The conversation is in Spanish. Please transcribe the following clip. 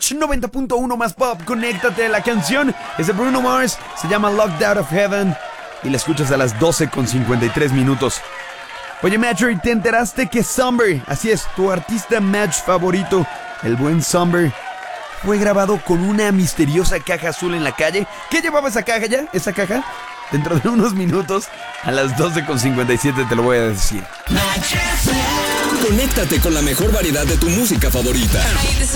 Match 90.1 más pop. Conéctate. La canción es de Bruno Mars. Se llama Locked Out of Heaven. Y la escuchas a las 12:53. Oye, Matcher, ¿te enteraste que Summer, así es, tu artista Match favorito, el buen Summer, fue grabado con una misteriosa caja azul en la calle? ¿Qué llevaba esa caja ya? ¿Esa caja? Dentro de unos minutos, a las 12:57 te lo voy a decir. Conéctate con la mejor variedad de tu música favorita. Hey, this